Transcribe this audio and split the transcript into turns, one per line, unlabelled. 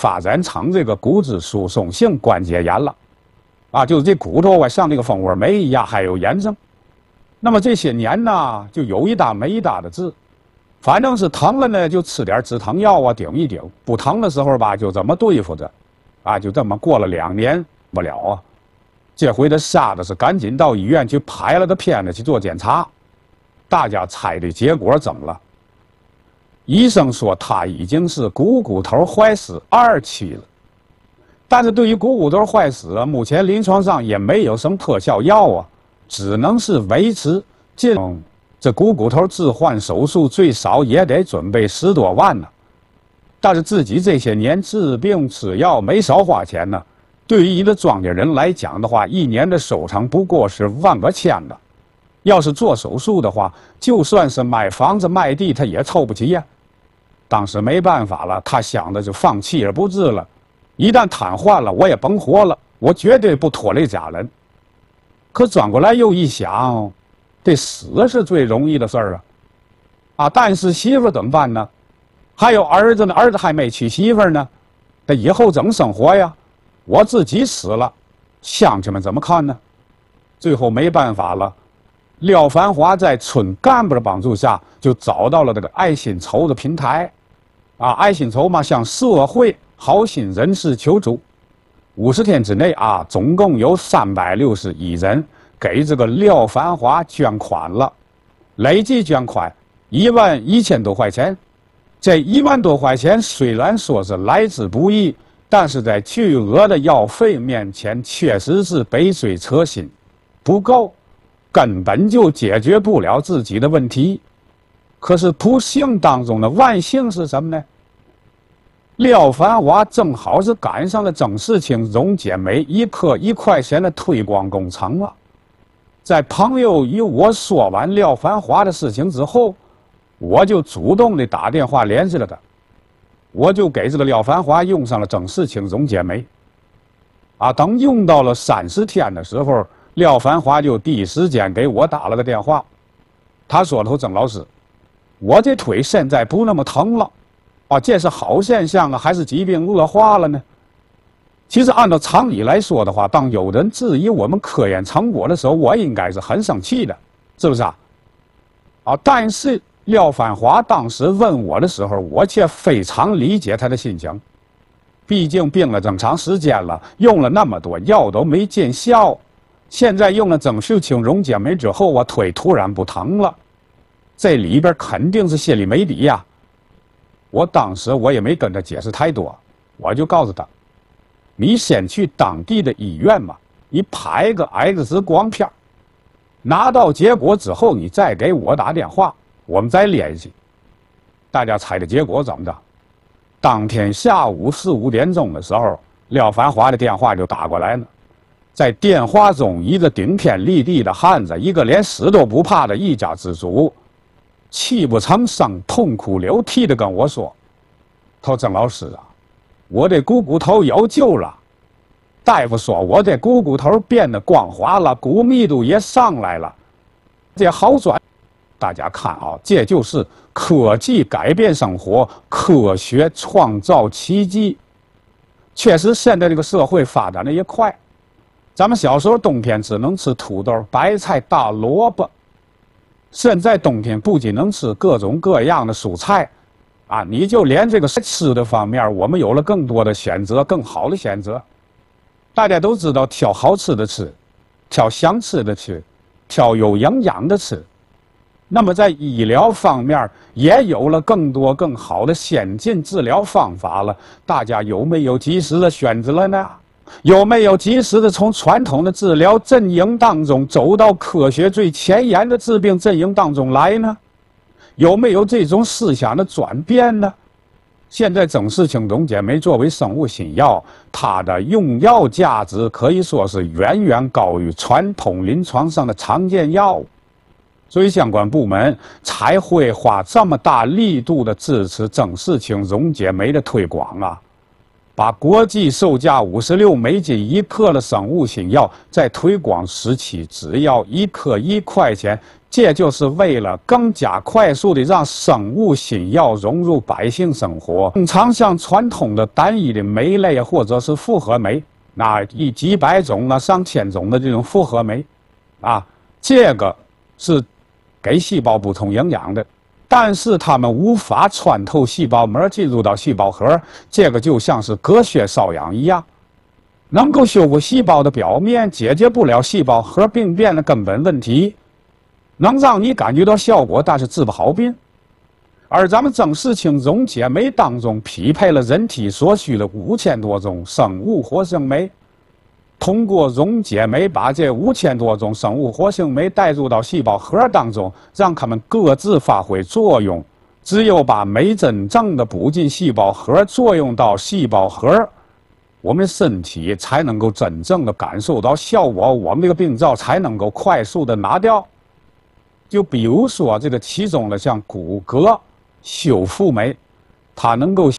发展成这个骨质疏松性关节炎了，啊，就是这骨头啊像那个蜂窝煤一样还有炎症。那么这些年呢，就有一搭没一搭的治，反正是疼了呢就吃点止疼药啊顶一顶，不疼的时候吧就这么对付着，啊，就这么过了2年不了啊。这回他吓得是赶紧到医院去拍了个片子去做检查，大家猜的结果怎么了？医生说他已经是股头坏死2期了，但是对于股头坏死啊，目前临床上也没有什么特效药啊，只能是维持这股头置换手术最少也得准备10多万呢。但是自己这些年治病吃药没少花钱呢，对于一个庄稼人来讲的话，1年的收成不过是万把千的。要是做手术的话，就算是卖房子卖地他也凑不齐呀。当时没办法了，他想的就放弃而不治了。一旦瘫痪了，我也甭活了，我绝对不拖累家人。可转过来又一想，这死是最容易的事儿啊！但是媳妇怎么办呢？还有儿子呢，儿子还没娶媳妇呢，那以后怎么生活呀？我自己死了，乡亲们怎么看呢？最后没办法了，廖繁华在村干部的帮助下，就找到了这个爱心筹的平台，啊，爱心筹嘛，向社会好心人士求助，50天之内啊，总共有361人给这个廖繁华捐款了，累计捐款11000多块钱。这1万多块钱虽然说是来之不易，但是在巨额的药费面前，确实是杯水车薪，不够，根本就解决不了自己的问题。可是不幸当中的万幸是什么呢？廖繁华正好是赶上了曾仕清溶解酶1克1块钱的推广工程了。在朋友与我说完廖繁华的事情之后，我就主动的打电话联系了他，我就给这个廖繁华用上了曾仕清溶解酶。啊，等用到了30天的时候，廖繁华就第一时间给我打了个电话，他说了：“曾老师，我这腿现在不那么疼了，啊，这是好现象啊，还是疾病恶化了呢？”其实按照常理来说的话，当有人质疑我们科研成果的时候，我应该是很生气的，是不是啊？啊，但是廖繁华当时问我的时候，我却非常理解他的心情。毕竟病了这么长时间了，用了那么多药都没见效，现在用了曾仕清溶解酶之后，我腿突然不疼了，这里边肯定是心里没底呀。我当时我也没跟他解释太多，我就告诉他，你先去当地的医院嘛，你拍个 X 光片，拿到结果之后，你再给我打电话，我们再联系。大家猜的结果怎么的？当天下午4、5点钟的时候，廖繁华的电话就打过来了。在电话中，一个顶天立地的汉子，一个连死都不怕的一家之主，泣不成声，痛哭流涕的跟我说：“他说曾老师啊，我这股头有救了。大夫说我这股头变得光滑了，骨密度也上来了，这好转。”大家看啊，这就是科技改变生活，科学创造奇迹。确实，现在这个社会发展的也快。咱们小时候冬天只能吃土豆、白菜、大萝卜，现在冬天不仅能吃各种各样的蔬菜，啊，你就连这个吃的方面，我们有了更多的选择，更好的选择。大家都知道挑好吃的吃，挑香吃的吃，挑有营养的吃。那么在医疗方面也有了更多更好的先进治疗方法了，大家有没有及时的选择了呢？有没有及时的从传统的治疗阵营当中走到科学最前沿的治病阵营当中来呢？有没有这种思想的转变呢？现在曾仕清溶解酶作为生物新药，它的用药价值可以说是远远高于传统临床上的常见药物，所以相关部门才会花这么大力度的支持曾仕清溶解酶的推广啊。 把国际售价$56一克的生物新药在推广时期只要1克1块钱，这就是为了更加快速的让生物新药融入百姓生活。通常像传统的单一的酶类或者是复合酶，那以几百种呢、上千种的这种复合酶，这个是给细胞补充营养的。但是它们无法穿透细胞膜进入到细胞核，这个就像是隔靴搔痒一样，能够修复细胞的表面，解决不了细胞核病变的根本问题，能让你感觉到效果，但是治不好病。而咱们曾氏清溶解酶当中匹配了人体所需的5000多种生物活性酶，通过溶解酶把这5000多种生物活性酶带入到细胞核当中，让它们各自发挥作用。只有把酶真正的补进细胞核，作用到细胞核，我们身体才能够真正的感受到效果，我们这个病灶才能够快速的拿掉。就比如说这个其中的像骨骼修复酶，它能够